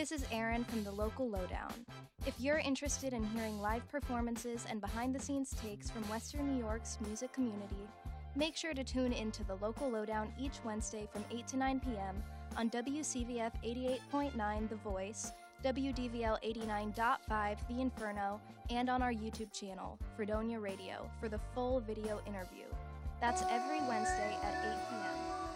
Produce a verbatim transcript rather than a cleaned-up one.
This is Erin from the Local Lowdown. If you're interested in hearing live performances and behind-the-scenes takes from Western New York's music community, make sure to tune into the Local Lowdown each Wednesday from eight to nine p.m. on W C V F eighty-eight point nine The Voice, W D V L eighty-nine point five The Inferno, and on our YouTube channel, Fredonia Radio, for the full video interview. That's every Wednesday at eight p.m.